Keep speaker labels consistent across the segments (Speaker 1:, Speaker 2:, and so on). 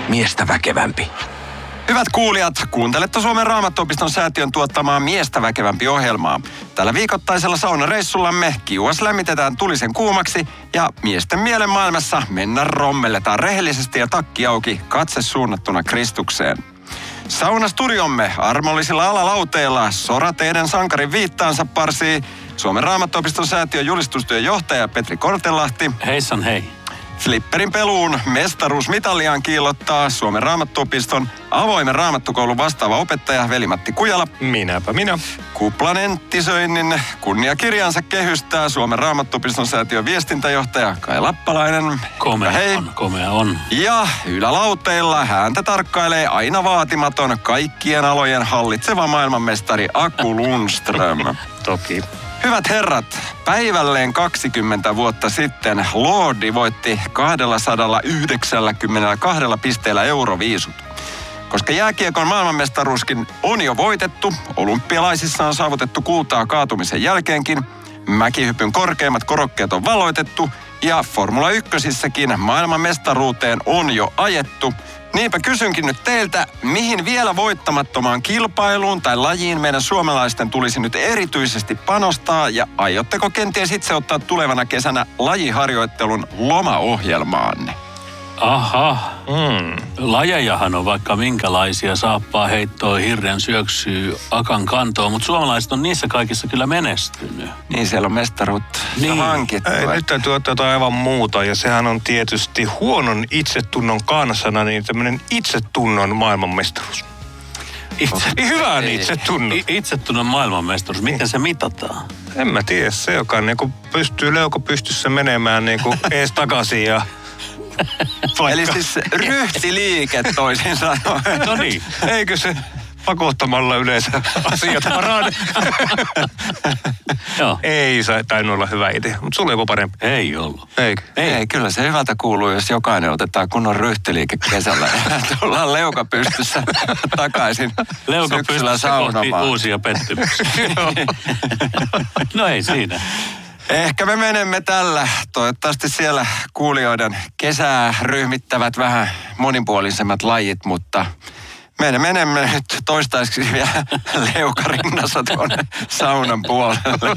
Speaker 1: miestä väkevämpi.
Speaker 2: Hyvät kuulijat, kuuntelette Suomen Raamattuopiston säätiön tuottamaa Miestä väkevämpi -ohjelmaa. Tällä viikoittaisella saunareissullamme kiuas lämmitetään tulisen kuumaksi ja miesten mielen maailmassa mennä rommelletaan rehellisesti ja takki auki, katse suunnattuna Kristukseen. Saunastudiomme armollisilla alalauteilla sorateiden sankarin viittaansa parsii Suomen Raamattuopiston säätiön julistustyön johtaja Petri Kortelahti.
Speaker 3: Heissan hei.
Speaker 2: Flipperin peluun mestaruusmitaliaan kiillottaa Suomen Raamattuopiston avoimen raamattukoulun vastaava opettaja Veli-Matti Kujala.
Speaker 4: Minäpä minä.
Speaker 2: Kuplanenttisöinnin kunniakirjansa kehystää Suomen Raamattuopiston säätiön viestintäjohtaja Kai Lappalainen.
Speaker 3: Komea on.
Speaker 2: Ja ylälauteilla häntä tarkkailee aina vaatimaton kaikkien alojen hallitseva maailmanmestari Aku Lundström.
Speaker 4: Toki.
Speaker 2: Hyvät herrat, päivälleen 20 vuotta sitten Lordi voitti 292 pisteellä Euroviisut. Koska jääkiekon maailmanmestaruuskin on jo voitettu, olympialaisissa on saavutettu kultaa kaatumisen jälkeenkin, mäkihypyn korkeimmat korokkeet on valloitettu ja Formula 1:ssäkin maailmanmestaruuteen on jo ajettu. Niinpä kysynkin nyt teiltä, mihin vielä voittamattomaan kilpailuun tai lajiin meidän suomalaisten tulisi nyt erityisesti panostaa ja aiotteko kenties itse ottaa tulevana kesänä lajiharjoittelun lomaohjelmaanne?
Speaker 3: Aha. Lajejahan on vaikka minkälaisia, saappaa heittoa, hirren syöksyy, akan kantoa, mutta suomalaiset on niissä kaikissa kyllä menestynyt.
Speaker 2: Niin, siellä on mestaruutta hankittu.
Speaker 4: Nyt täytyy ottaa jotain aivan muuta, ja sehän on tietysti huonon itsetunnon kansana, niin tämmöinen itsetunnon maailmanmestaruus. Hyvän itsetunnon.
Speaker 3: Itsetunnon maailmanmestaruus, miten se mitataan?
Speaker 4: En mä tiedä, se joka niinku pystyy leuko pystyssä menemään niinku ees takaisin ja...
Speaker 2: Eli siis ryhtiliike toisin sanoen.
Speaker 4: No niin. Eikö se pakottamalla yleensä asiat parane?
Speaker 3: Joo.
Speaker 4: Ei se tainnut olla hyvä idea, mutta sulla ei ole parempi.
Speaker 3: Ei ollut.
Speaker 4: Eikö?
Speaker 2: Ei, kyllä se hyvältä kuuluu, jos jokainen otetaan kunnon ryhtiliike kesällä ja tullaan leuka pystyssä takaisin
Speaker 3: Leuka
Speaker 2: syksyllä
Speaker 3: pystyssä
Speaker 2: saunomaan.
Speaker 3: kohti uusia pettymyksiä. No ei siinä.
Speaker 2: Ehkä me menemme tällä. Toivottavasti siellä kuulijoiden kesää ryhmittävät vähän monipuolisemmat lajit, mutta me menemme nyt toistaiseksi vielä leukarinnassa tuonne saunan puolelle.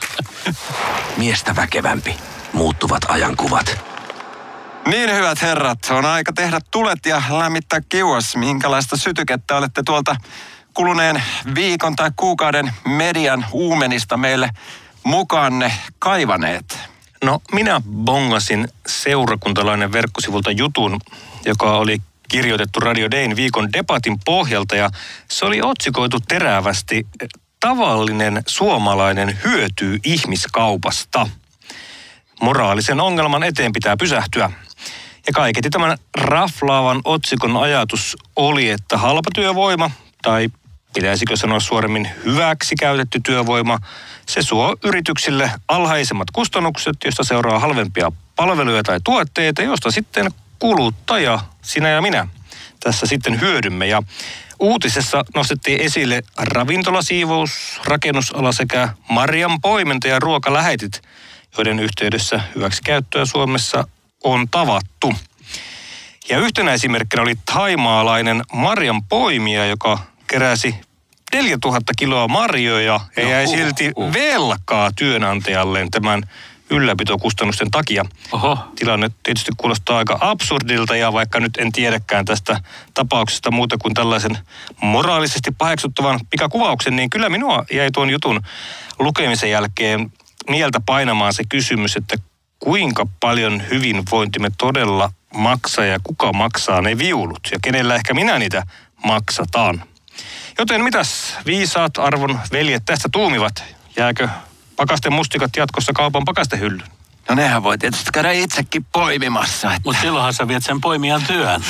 Speaker 1: Miestä väkevämpi. Muuttuvat ajankuvat.
Speaker 2: Niin, hyvät herrat, on aika tehdä tulet ja lämmittää kiuas. Minkälaista sytykettä olette tuolta kuluneen viikon tai kuukauden median uumenista meille mukaanne kaivaneet?
Speaker 4: No, minä bongasin seurakuntalainen verkkosivulta jutun, joka oli kirjoitettu Radio Dayn viikon debatin pohjalta, ja se oli otsikoitu terävästi: tavallinen suomalainen hyötyy ihmiskaupasta. Moraalisen ongelman eteen pitää pysähtyä. Ja kaiketi tämän raflaavan otsikon ajatus oli, että halpatyövoima, tai pitäisikö sanoa suoremmin hyväksi käytetty työvoima, se suo yrityksille alhaisemmat kustannukset, josta seuraa halvempia palveluja tai tuotteita, josta sitten kuluttaja, sinä ja minä, tässä sitten hyödymme. Ja uutisessa nostettiin esille ravintolasiivous, rakennusala sekä marjanpoiminta ja ruokalähetit, joiden yhteydessä hyväksikäyttöä Suomessa on tavattu. Ja yhtenä esimerkkinä oli thaimaalainen marjanpoimija, joka keräsi 4000 kiloa marjoja ja jäi silti velkaa työnantajalleen tämän ylläpitokustannusten takia.
Speaker 3: Oho.
Speaker 4: Tilanne tietysti kuulostaa aika absurdilta, ja vaikka nyt en tiedäkään tästä tapauksesta muuta kuin tällaisen moraalisesti paheksuttavan pikakuvauksen, niin kyllä minua jäi tuon jutun lukemisen jälkeen mieltä painamaan se kysymys, että kuinka paljon hyvinvointimme todella maksaa ja kuka maksaa ne viulut ja kenellä ehkä minä niitä maksataan. Joten mitäs viisaat arvon veljet tästä tuumivat? Jääkö pakasten mustikat jatkossa kaupan pakastehyllyyn?
Speaker 2: No nehän voi tietysti käydä itsekin poimimassa.
Speaker 3: Mutta silloinhan sä viet sen poimijan työn.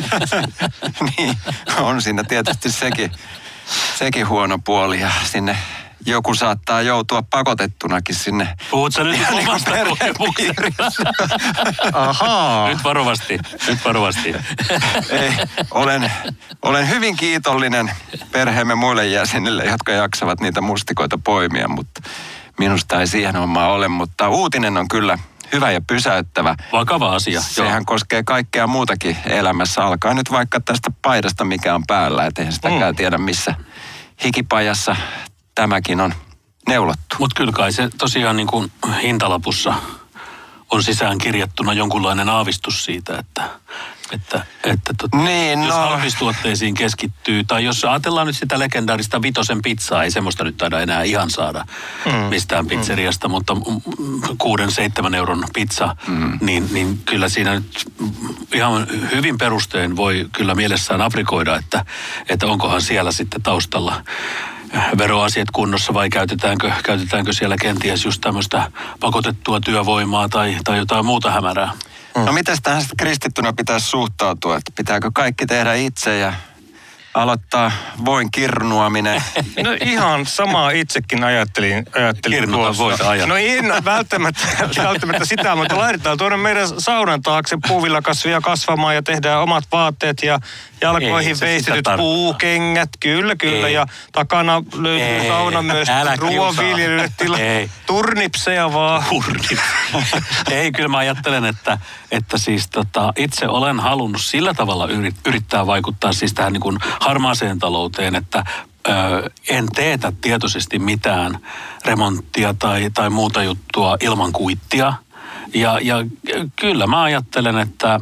Speaker 2: Niin, on siinä tietysti sekin huono puoli, ja sinne joku saattaa joutua pakotettunakin sinne.
Speaker 3: Puhut sä nyt omasta kokemuksesta?
Speaker 4: Ahaa.
Speaker 3: Nyt varovasti.
Speaker 2: Ei, olen hyvin kiitollinen perheemme muille jäsenille, jotka jaksavat niitä mustikoita poimia, mutta minusta ei siihen hommaa ole. Mutta uutinen on kyllä hyvä ja pysäyttävä.
Speaker 3: Vakava asia.
Speaker 2: Sehän koskee kaikkea muutakin elämässä. Alkaa nyt vaikka tästä paidasta, mikä on päällä. Et eihän sitäkään tiedä, missä hikipajassa tämäkin on neulottu.
Speaker 3: Mutta kyllä kai se tosiaan niin kuin hintalapussa on sisään kirjattuna jonkunlainen aavistus siitä, että
Speaker 2: niin,
Speaker 3: jos halpistuotteisiin keskittyy, tai jos ajatellaan nyt sitä legendaarista Vitosen pizzaa, ei semmoista nyt taida enää ihan saada mistään pizzeriasta, mutta 6-7 euron pizza, niin kyllä siinä nyt ihan hyvin perustein voi kyllä mielessään aprikoida, että onkohan siellä sitten taustalla veroasiat kunnossa vai käytetäänkö siellä kenties just tämmöistä pakotettua työvoimaa tai jotain muuta hämärää.
Speaker 2: No mites tähän sitten kristittynä pitäisi suhtautua, että pitääkö kaikki tehdä itse ja aloittaa voin kirnuaminen?
Speaker 4: No ihan samaa itsekin ajattelin
Speaker 3: Kirnuta voita ajaa.
Speaker 4: No en välttämättä sitä, mutta laitetaan tuonne meidän saunan taakse puuvillakasvia kasvamaan ja tehdään omat vaatteet ja jalkoihin veistetyt puukengät, kyllä,
Speaker 3: Ei.
Speaker 4: ja takana löytyy sauna myös ruoanviljelylle turnipseja vaan.
Speaker 3: Ei, kyllä mä ajattelen, että siis itse olen halunnut sillä tavalla yrittää vaikuttaa siis tähän niin kuin harmaaseen talouteen, että en teetä tietoisesti mitään remonttia tai muuta juttua ilman kuittia. Ja kyllä mä ajattelen, että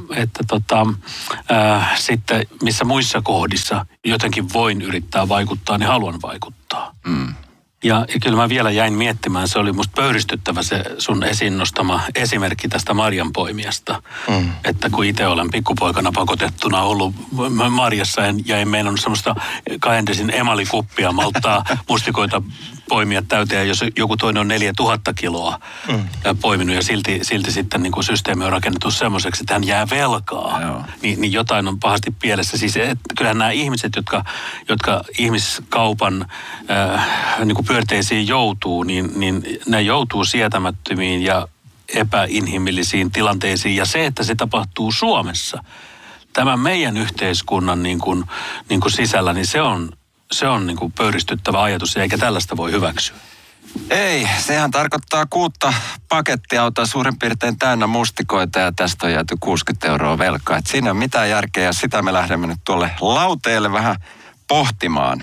Speaker 3: sitten missä muissa kohdissa jotenkin voin yrittää vaikuttaa, niin haluan vaikuttaa. Ja kyllä mä vielä jäin miettimään, se oli musta pöyristyttävä se sun esiin nostama esimerkki tästä marjanpoimijasta. Että kun itse olen pikkupoikana pakotettuna ollut marjassa ja en meinannut semmoista 2 desin emalikuppia malttaa mustikoita poimia täyteen, jos joku toinen on 4000 kiloa poiminut ja silti sitten niin kuin systeemi on rakennettu semmoiseksi, että hän jää velkaa. Niin jotain on pahasti pielessä. Siis kyllähän nämä ihmiset, jotka ihmiskaupan niin kuin pyörteisiin joutuu, niin ne joutuu sietämättömiin ja epäinhimillisiin tilanteisiin. Ja se, että se tapahtuu Suomessa, tämän meidän yhteiskunnan niin kuin sisällä, niin se on niin kuin pöyristyttävä ajatus, eikä tällaista voi hyväksyä.
Speaker 2: Ei, sehän tarkoittaa 6 pakettiautoa suurin piirtein täynnä mustikoita ja tästä on jääty 60 euroa velkaa. Et siinä on mitään järkeä ja sitä me lähdemme nyt tuolle lauteelle vähän pohtimaan.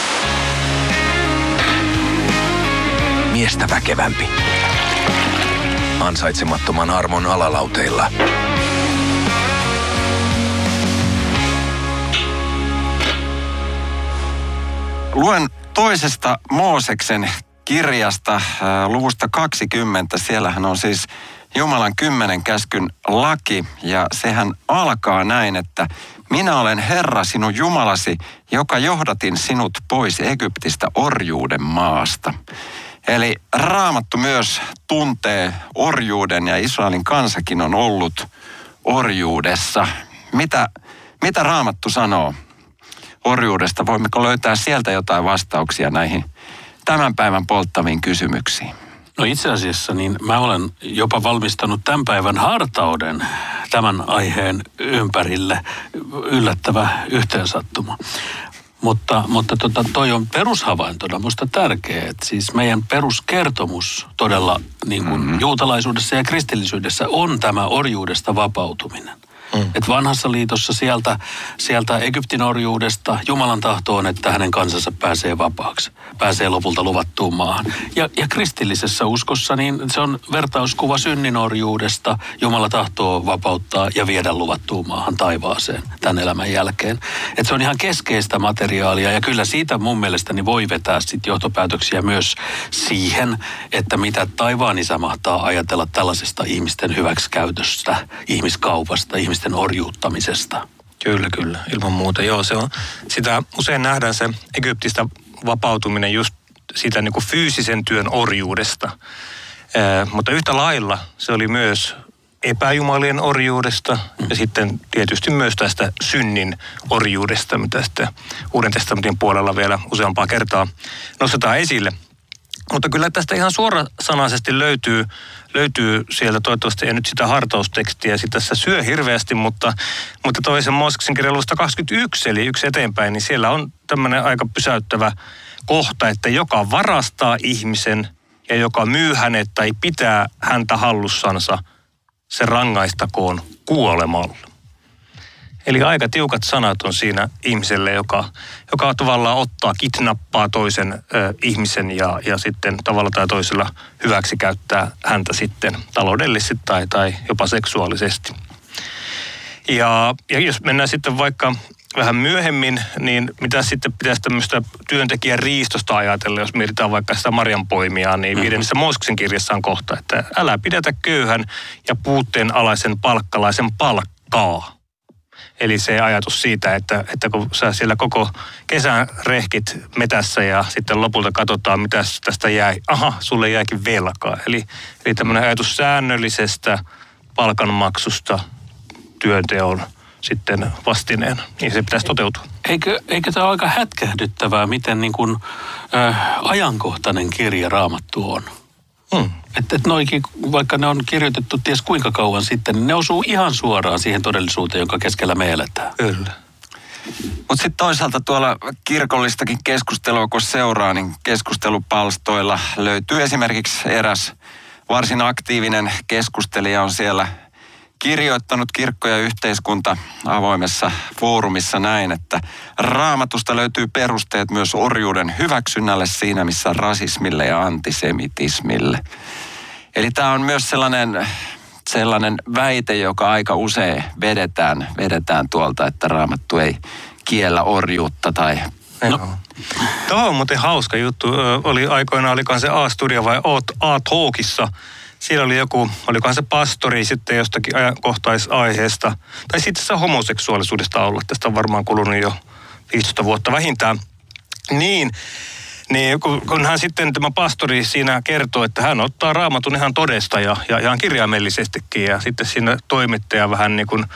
Speaker 1: Miestä väkevämpi. Ansaitsemattoman armon alalauteilla.
Speaker 2: Luen toisesta Mooseksen kirjasta luvusta 20. Siellähän on siis Jumalan 10 käskyn laki ja sehän alkaa näin, että minä olen Herra sinun Jumalasi, joka johdatin sinut pois Egyptistä orjuuden maasta. Eli Raamattu myös tuntee orjuuden ja Israelin kansakin on ollut orjuudessa. Mitä Raamattu sanoo orjuudesta? Voimmeko löytää sieltä jotain vastauksia näihin tämän päivän polttaviin kysymyksiin?
Speaker 3: No itse asiassa niin mä olen jopa valmistanut tämän päivän hartauden tämän aiheen ympärille. Yllättävä yhteensattuma. Mutta toi on perushavaintona musta tärkeä, että siis meidän peruskertomus todella niin kuin juutalaisuudessa ja kristillisyydessä on tämä orjuudesta vapautuminen. Että vanhassa liitossa sieltä Egyptin orjuudesta Jumalan tahto on, että hänen kansansa pääsee vapaaksi. Pääsee lopulta luvattuun maahan. Ja kristillisessä uskossa niin se on vertauskuva synnin orjuudesta. Jumala tahtoo vapauttaa ja viedä luvattuun maahan taivaaseen tämän elämän jälkeen. Että se on ihan keskeistä materiaalia ja kyllä siitä mun mielestäni voi vetää sitten johtopäätöksiä myös siihen, että mitä taivaan isä mahtaa ajatella tällaisesta ihmisten hyväksikäytöstä, ihmiskaupasta, ihmisten orjuuttamisesta.
Speaker 4: Kyllä, ilman muuta. Joo, se on, sitä usein nähdään se Egyptistä vapautuminen just siitä niin kuin fyysisen työn orjuudesta. Mutta yhtä lailla se oli myös epäjumalien orjuudesta ja sitten tietysti myös tästä synnin orjuudesta, mitä sitten Uuden testamentin puolella vielä useampaa kertaa nostetaan esille. Mutta kyllä tästä ihan suorasanaisesti löytyy sieltä, toivottavasti ei nyt sitä hartaustekstiä, sitä tässä syö hirveästi, mutta toisen Mooseksen kirjan luvusta 21, eli yksi eteenpäin, niin siellä on tämmöinen aika pysäyttävä kohta, että joka varastaa ihmisen ja joka myy hänet tai pitää häntä hallussansa, se rangaistakoon kuolemalla. Eli aika tiukat sanat on siinä ihmiselle, joka tavallaan kidnappaa toisen ihmisen ja sitten tavalla tai toisella hyväksi käyttää häntä sitten taloudellisesti tai jopa seksuaalisesti. Ja jos mennään sitten vaikka vähän myöhemmin, niin mitä sitten pitäisi tämmöistä työntekijän riistosta ajatella, jos mietitään vaikka sitä marjanpoimijaa, niin 5. Mooseksen kirjassa on kohta, että älä pidätä köyhän ja puutteenalaisen palkkalaisen palkkaa. Eli se ajatus siitä, että kun sä siellä koko kesän rehkit metässä ja sitten lopulta katsotaan, mitä tästä jäi. Aha, sulle jäikin velkaa. Eli tämmöinen ajatus säännöllisestä palkanmaksusta työnteon sitten vastineena, niin se pitäisi toteutua.
Speaker 3: Eikö tämä ole aika hätkähdyttävää, miten niin kuin, ajankohtainen kirja Raamattu on? Että noikin, vaikka ne on kirjoitettu ties kuinka kauan sitten, niin ne osuu ihan suoraan siihen todellisuuteen, jonka keskellä me eletään.
Speaker 4: Kyllä.
Speaker 2: Mutta sitten toisaalta tuolla kirkollistakin keskustelua, kun seuraa, niin keskustelupalstoilla löytyy esimerkiksi eräs varsin aktiivinen keskustelija on siellä kirjoittanut Kirkko ja yhteiskunta avoimessa foorumissa näin, että Raamatusta löytyy perusteet myös orjuuden hyväksynnälle siinä, missä rasismille ja antisemitismille. Eli tämä on myös sellainen väite, joka aika usein vedetään tuolta, että Raamattu ei kiellä orjuutta tai...
Speaker 4: No. Tämä on muuten hauska juttu. Oli aikoinaan, olikohan se A-studio vai A-talkissa. Siellä oli joku, olikohan se pastori sitten jostakin ajankohtaisaiheesta. Tai sitten se homoseksuaalisuudesta olla. Tästä on varmaan kulunut jo 15 vuotta vähintään. Niin kun hän sitten, tämä pastori siinä kertoo, että hän ottaa Raamatun ihan todesta ja ihan kirjaimellisestikin. Ja sitten siinä toimittaja vähän niin kuin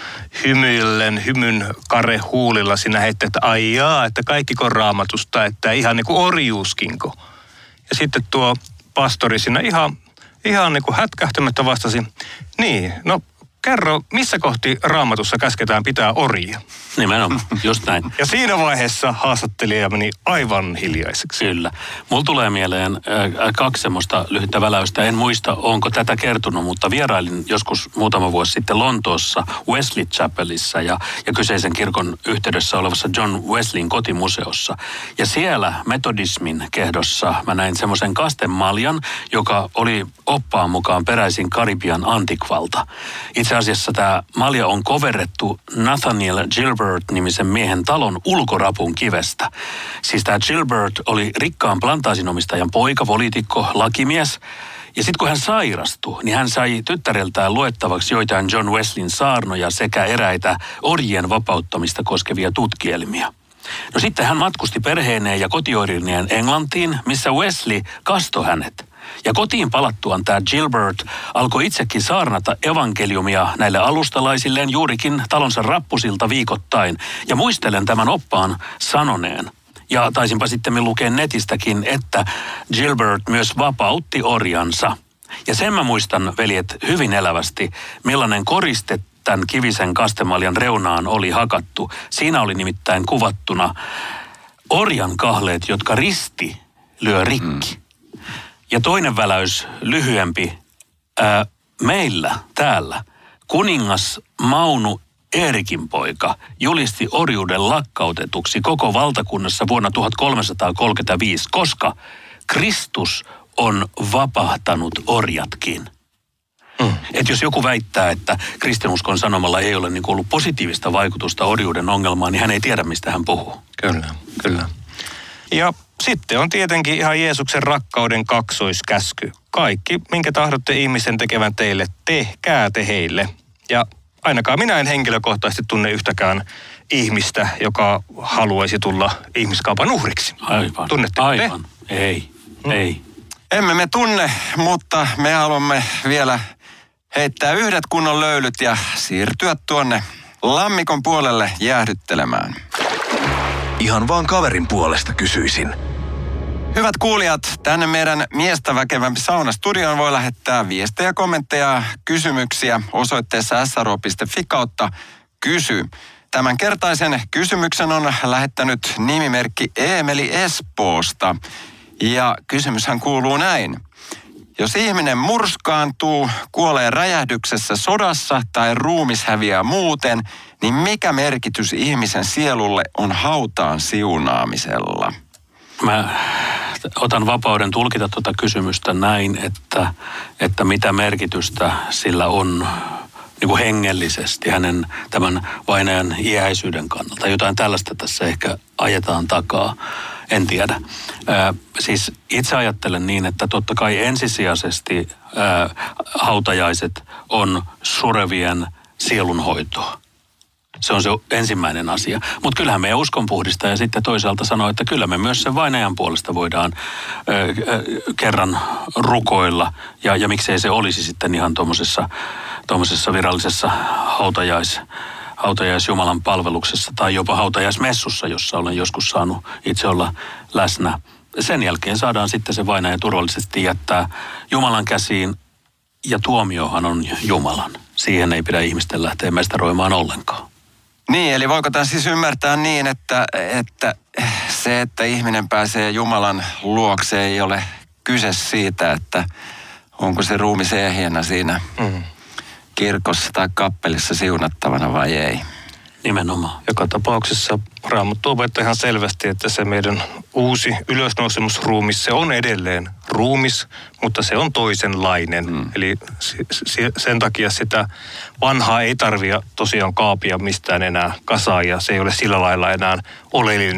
Speaker 4: hymyn karehuulilla siinä heittää, että ai jaa, että kaikkiko Raamatusta, että ihan niin kuin orjuuskinko. Ja sitten tuo pastori siinä ihan niin kuin hätkähtämättä vastasi, niin, no kerro, missä kohti Raamatussa käsketään pitää orjia?
Speaker 3: Nimenomaan, just näin.
Speaker 4: Ja siinä vaiheessa haastattelija meni aivan hiljaiseksi.
Speaker 3: Kyllä. Mulla tulee mieleen 2 semmoista lyhyttä väläystä. En muista, onko tätä kertonut, mutta vierailin joskus muutama vuosi sitten Lontoossa Wesley Chapelissa ja kyseisen kirkon yhteydessä olevassa John Wesleyn kotimuseossa. Ja siellä metodismin kehdossa mä näin semmoisen kastemaljan, joka oli oppaan mukaan peräisin Karibian Antikvalta. Itse asiassa tämä malja on coverrettu Nathaniel Gilbert-nimisen miehen talon ulkorapun kivestä. Siis tämä Gilbert oli rikkaan plantaasinomistajan poika, poliitikko, lakimies. Ja sitten kun hän sairastui, niin hän sai tyttäreltään luettavaksi joitain John Wesleyn saarnoja sekä eräitä orjien vapauttamista koskevia tutkielmia. No sitten hän matkusti perheineen ja kotioirineen Englantiin, missä Wesley kastoi hänet. Ja kotiin palattuaan tämä Gilbert alkoi itsekin saarnata evankeliumia näille alustalaisilleen juurikin talonsa rappusilta viikoittain. Ja muistelen tämän oppaan sanoneen. Ja taisinpa sitten lukea netistäkin, että Gilbert myös vapautti orjansa. Ja sen mä muistan, veljet, hyvin elävästi, millainen koriste tämän kivisen kastemaljan reunaan oli hakattu. Siinä oli nimittäin kuvattuna orjan kahleet, jotka risti lyö rikki. Ja toinen väläys, lyhyempi, meillä täällä kuningas Maunu Eerikin poika julisti orjuuden lakkautetuksi koko valtakunnassa vuonna 1335, koska Kristus on vapahtanut orjatkin. Että jos joku väittää, että kristinuskon sanomalla ei ole niin kuin ollut positiivista vaikutusta orjuuden ongelmaan, niin hän ei tiedä, mistä hän puhuu.
Speaker 4: Kyllä. Ja sitten on tietenkin ihan Jeesuksen rakkauden kaksoiskäsky. Kaikki, minkä tahdotte ihmisen tekevän teille, tehkää te heille. Ja ainakaan minä en henkilökohtaisesti tunne yhtäkään ihmistä, joka haluaisi tulla ihmiskaupan uhriksi.
Speaker 3: Aivan.
Speaker 4: Tunnetteko te?
Speaker 3: Aivan. Ei.
Speaker 2: Emme me tunne, mutta me haluamme vielä heittää yhdet kunnon löylyt ja siirtyä tuonne lammikon puolelle jäähdyttelemään.
Speaker 1: Ihan vaan kaverin puolesta kysyisin.
Speaker 2: Hyvät kuulijat, tänne meidän miestä väkevämpi saunastudioon voi lähettää viestejä, kommentteja, kysymyksiä osoitteessa sro.fi /kysy. Tämän kertaisen kysymyksen on lähettänyt nimimerkki Eemeli Espoosta. Ja kysymyshän kuuluu näin. Jos ihminen murskaantuu, kuolee räjähdyksessä sodassa tai ruumis häviää muuten, niin mikä merkitys ihmisen sielulle on hautaan siunaamisella?
Speaker 3: Mä otan vapauden tulkita tuota kysymystä näin, että mitä merkitystä sillä on niin kuin hengellisesti hänen tämän vainajan iäisyyden kannalta. Jotain tällaista tässä ehkä ajetaan takaa, en tiedä. Siis itse ajattelen niin, että totta kai ensisijaisesti hautajaiset on surevien sielunhoitoa. Se on se ensimmäinen asia. Mutta kyllähän meidän uskonpuhdistaja sitten toisaalta sanoo, että kyllä me myös sen vainajan puolesta voidaan kerran rukoilla. Ja miksei se olisi sitten ihan tuommoisessa virallisessa hautajaisjumalan palveluksessa tai jopa hautajaismessussa, jossa olen joskus saanut itse olla läsnä. Sen jälkeen saadaan sitten se vainaja turvallisesti jättää Jumalan käsiin, ja tuomiohan on Jumalan. Siihen ei pidä ihmisten lähteä mestaroimaan ollenkaan.
Speaker 2: Niin, eli voiko tämä siis ymmärtää niin, että se, että ihminen pääsee Jumalan luokse, ei ole kyse siitä, että onko se ruumis ehjänä siinä kirkossa tai kappelissa siunattavana vai ei?
Speaker 3: Nimenomaan.
Speaker 4: Joka tapauksessa Raamattu opettaa ihan selvästi, että se meidän uusi ylösnousemusruumis, se on edelleen ruumis, mutta se on toisenlainen. Eli sen takia sitä vanhaa ei tarvitse tosiaan kaapia mistään enää kasaan, ja se ei ole sillä lailla enää oleellinen